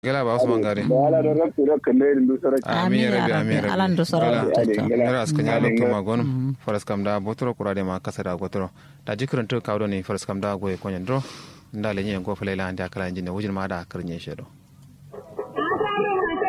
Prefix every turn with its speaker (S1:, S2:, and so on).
S1: gela ba Usman gare
S2: wala da rabbi da kalle du sarki
S1: amin ya rabbi amin ya rabbi
S3: alan do soro
S1: ngara askanya lokto magon faras kam da botoro kurade ma kasada gotoro da jikran to kawdo ni faras kam da goye konyandro ndale nyen go fele la anda kala njine wujin ma da karnye shedo